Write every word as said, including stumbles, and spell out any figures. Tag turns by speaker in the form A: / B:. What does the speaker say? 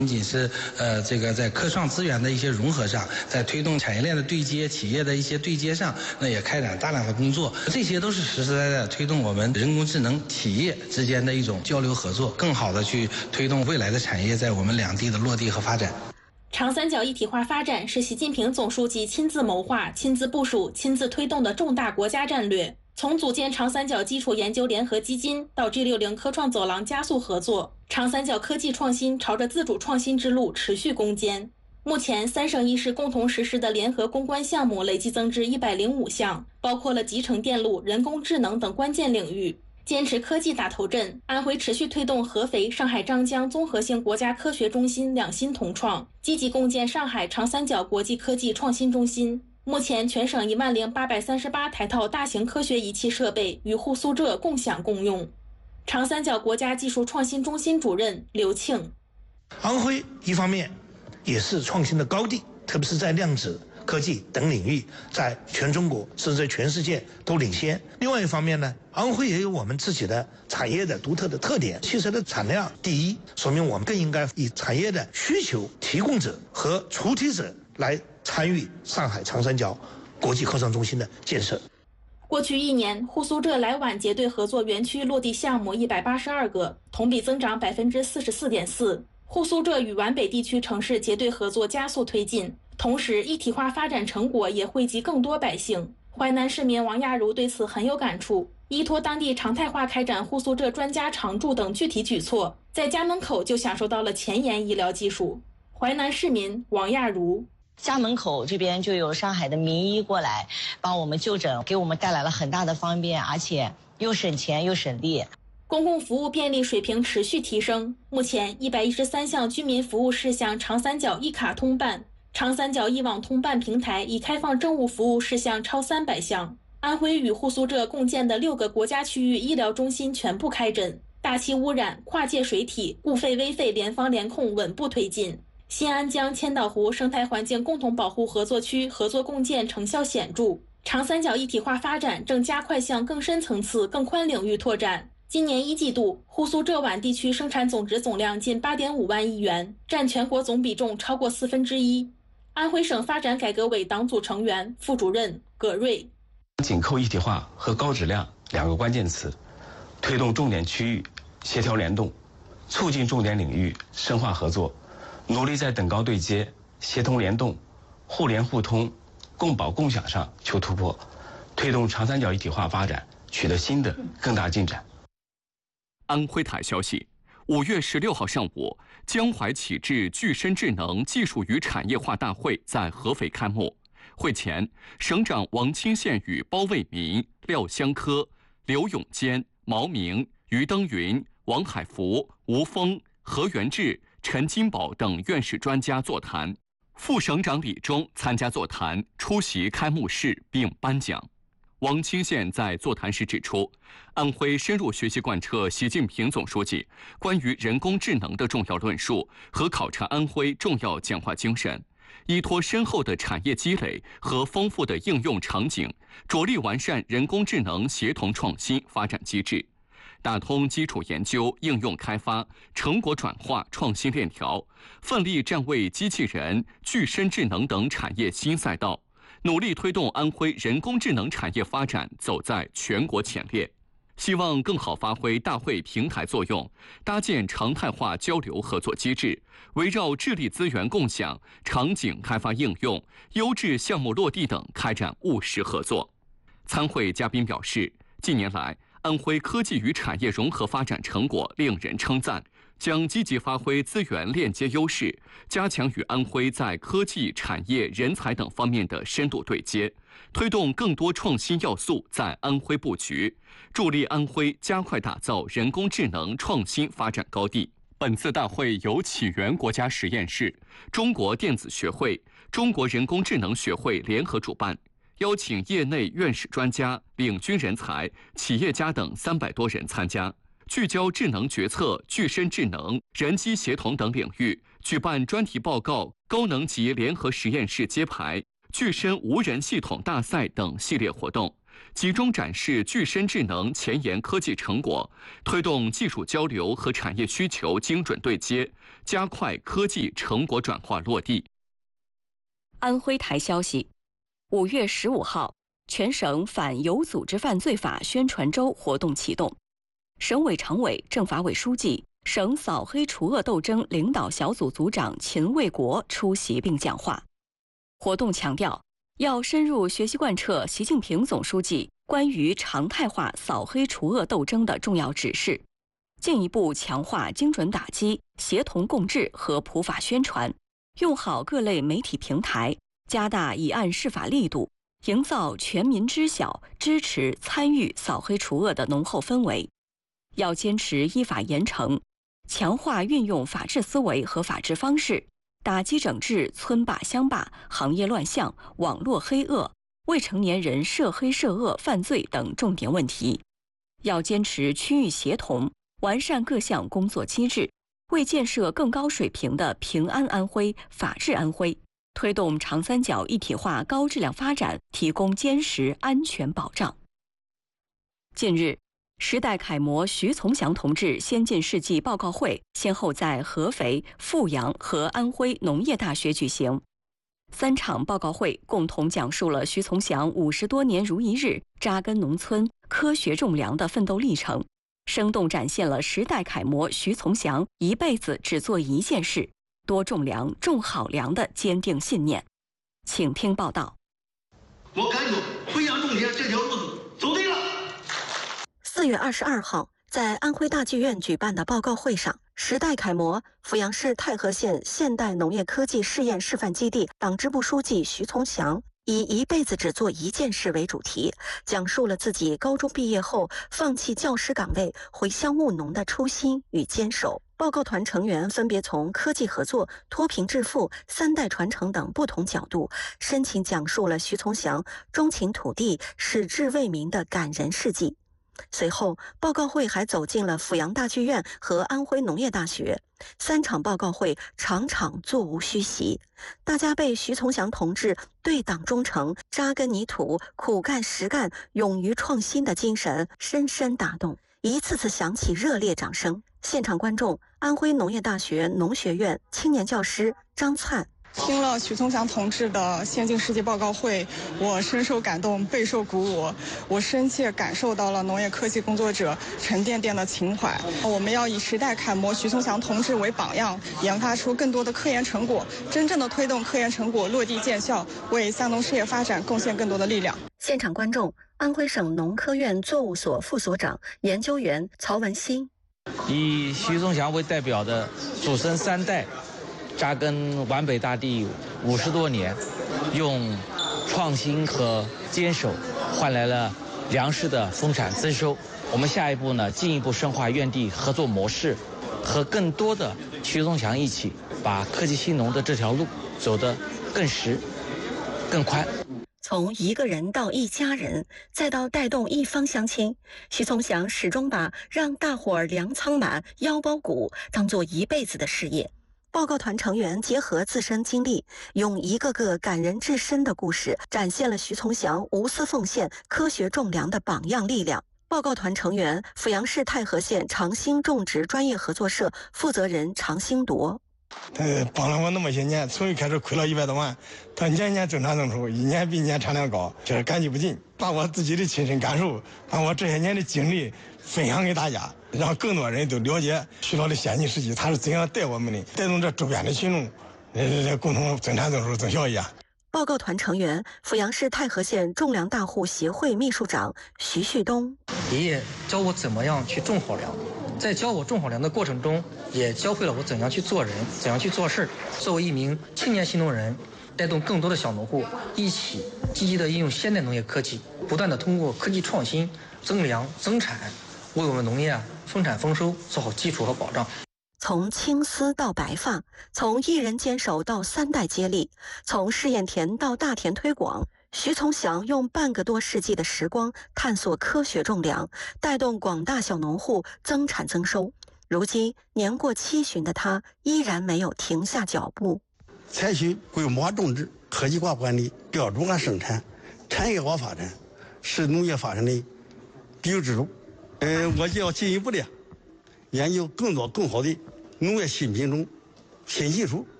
A: 仅仅是呃这个在科创资源的一些融合上，在推动产业链的对接、企业的一些对接上，那也开展大量的工作，这些都是实实在在推动我们人工智能企业之间的一种交流合作，更好的去推动未来的产业在我们两地的落地和发展。
B: 长三角一体化发展是习近平总书记亲自谋划、亲自部署、亲自推动的重大国家战略。从组建长三角基础研究联合基金到 G 六十 科创走廊加速合作，长三角科技创新朝着自主创新之路持续攻坚。目前，三省一市共同实施的联合攻关项目累计增至一百零五项，包括了集成电路、人工智能等关键领域。坚持科技打头阵，安徽持续推动合肥、上海张江综合性国家科学中心两新同创，积极共建上海长三角国际科技创新中心。目前，全省一万零八百三十八台套大型科学仪器设备与沪苏浙共享共用。长三角国家技术创新中心主任刘庆，
C: 安徽一方面也是创新的高地，特别是在量子科技等领域，在全中国甚至在全世界都领先。另外一方面呢，安徽也有我们自己的产业的独特的特点，汽车的产量第一，说明我们更应该以产业的需求提供者和出题者来参与上海长三角国际科创中心的建设。
B: 过去一年，沪苏浙莱皖结对合作园区落地项目一百八十二个，同比增长百分之四十四点四。沪苏浙与皖北地区城市结对合作加速推进，同时一体化发展成果也惠及更多百姓。淮南市民王亚茹对此很有感触，依托当地常态化开展沪苏浙专家常驻等具体举措，在家门口就享受到了前沿医疗技术。淮南市民王亚茹，
D: 家门口这边就有上海的名医过来帮我们就诊，给我们带来了很大的方便，而且又省钱又省力。
B: 公共服务便利水平持续提升，目前一百一十三项居民服务事项长三角一卡通办，长三角一网通办平台已开放政务服务事项超三百项。安徽与沪苏浙共建的六个国家区域医疗中心全部开诊，大气污染、跨界水体、物废危废联防联控稳步推进。新安江千岛湖生态环境共同保护合作区合作共建成效显著，长三角一体化发展正加快向更深层次、更宽领域拓展。今年一季度，沪苏浙皖地区生产总值总量近 八点五万亿元，占全国总比重超过四分之一。安徽省发展改革委党组成员、副主任葛瑞，
E: 紧扣一体化和高质量两个关键词，推动重点区域协调联动，促进重点领域深化合作，努力在等高对接、协同联动、互联互通、共保共享上求突破，推动长三角一体化发展取得新的更大进展。
F: 安徽台消息，五月十六号上午，江淮启智具身智能技术与产业化大会在合肥开幕。会前，省长王清县与包卫民、廖湘科、刘永坚、毛明、于登云、王海福、吴峰、何元志、陈金宝等院士专家座谈。副省长李忠参加座谈，出席开幕式并颁奖。王清县在座谈时指出，安徽深入学习贯彻习近平总书记关于人工智能的重要论述和考察安徽重要讲话精神，依托深厚的产业积累和丰富的应用场景，着力完善人工智能协同创新发展机制，打通基础研究、应用开发、成果转化创新链条，奋力站位机器人、具身智能等产业新赛道，努力推动安徽人工智能产业发展走在全国前列。希望更好发挥大会平台作用，搭建常态化交流合作机制，围绕智力资源共享、场景开发应用、优质项目落地等开展务实合作。参会嘉宾表示，近年来安徽科技与产业融合发展成果令人称赞，将积极发挥资源链接优势，加强与安徽在科技、产业、人才等方面的深度对接，推动更多创新要素在安徽布局，助力安徽加快打造人工智能创新发展高地。本次大会由启源国家实验室、中国电子学会、中国人工智能学会联合主办，邀请业内院士专家、领军人才、企业家等三百多人参加，聚焦智能决策、具身智能、人机协同等领域，举办专题报告、高能级联合实验室揭牌、具身无人系统大赛等系列活动， 集中展示具身智能前沿科技成果，推动技术交流和产业需求精准对接，加快科技成果转化落地。
G: 安徽台消息，五月十五号，全省反有组织犯罪法宣传周活动启动，省委常委、政法委书记、省扫黑除恶斗争领导小组组长秦卫国出席并讲话。活动强调，要深入学习贯彻习近平总书记关于常态化扫黑除恶斗争的重要指示，进一步强化精准打击、协同共治和普法宣传，用好各类媒体平台，加大以案释法力度，营造全民知晓、支持、参与扫黑除恶的浓厚氛围。要坚持依法严惩，强化运用法治思维和法治方式，打击整治村霸乡霸、行业乱象、网络黑恶、未成年人涉黑涉恶犯罪等重点问题。要坚持区域协同，完善各项工作机制，为建设更高水平的平安安徽、法治安徽，推动长三角一体化高质量发展提供坚实安全保障。近日，时代楷模徐从祥同志先进事迹报告会先后在合肥、阜阳和安徽农业大学举行。三场报告会共同讲述了徐从祥五十多年如一日扎根农村、科学种粮的奋斗历程，生动展现了时代楷模徐从祥一辈子只做一件事、多种粮、种好粮的坚定信念。请听报道。
H: 我感觉培养种田这条路子走对了。
I: 四月二十二号，在安徽大剧院举办的报告会上，时代楷模阜阳市太和县现代农业科技试验示范基地党支部书记徐从祥以一辈子只做一件事为主题，讲述了自己高中毕业后放弃教师岗位回乡务农的初心与坚守。报告团成员分别从科技合作、脱贫致富、三代传承等不同角度，深情讲述了徐从祥钟情土地、矢志为民的感人事迹。随后，报告会还走进了阜阳大剧院和安徽农业大学。三场报告会场场座无虚席，大家被徐从祥同志对党忠诚、扎根泥土、苦干实干、勇于创新的精神深深打动，一次次响起热烈掌声。现场观众，安徽农业大学农学院青年教师张灿。
J: 听了徐从祥同志的先进事迹报告会，我深受感动，备受鼓舞。我深切感受到了农业科技工作者沉甸甸的情怀。我们要以时代楷模徐从祥同志为榜样，研发出更多的科研成果，真正的推动科研成果落地见效，为三农事业发展贡献更多的力量。
I: 现场观众，安徽省农科院作物所副所长、研究员曹文新。
K: 以徐从祥为代表的祖孙三代扎根皖北大地五十多年，用创新和坚守换来了粮食的丰产增收。我们下一步呢，进一步深化院地合作模式，和更多的徐从祥一起，把科技兴农的这条路走得更实、更宽。
I: 从一个人到一家人，再到带动一方乡亲，徐从祥始终把让大伙儿粮仓满、腰包鼓当做一辈子的事业。报告团成员结合自身经历，用一个个感人至深的故事，展现了徐从祥无私奉献、科学种粮的榜样力量。报告团成员，阜阳市太和县长兴种植专业合作社负责人常兴铎。
L: 他帮了我那么些年，从一开始亏了一百多万，到年年增产增收，一年比一年产量高，这是感激不尽。把我自己的亲身感受，把我这些年的经历分享给大家，让更多人都了解徐老的先进事迹，他是怎样带我们的，带动这周边的群众，呃，共同增产增收增效益啊。
I: 报告团成员，阜阳市太和县种粮大户协会秘书长徐旭东。
M: 爷爷教我怎么样去种好粮，在教我种好粮的过程中，也教会了我怎样去做人，怎样去做事。作为一名青年新农人，带动更多的小农户一起积极的应用现代农业科技，不断的通过科技创新增粮增产，为我们农业啊丰产丰收做好基础和保障。
I: 从青丝到白发，从一人坚守到三代接力，从试验田到大田推广，徐从祥用半个多世纪的时光探索科学种粮，带动广大小农户增产增收。如今年过七旬的他依然没有停下脚步，
N: 采取规模化种植、科技化管理、标准化生产、产业化发展， 是农业发展的必由之路。呃，我就要进一步的研究更多更好的农业新品种、新技术。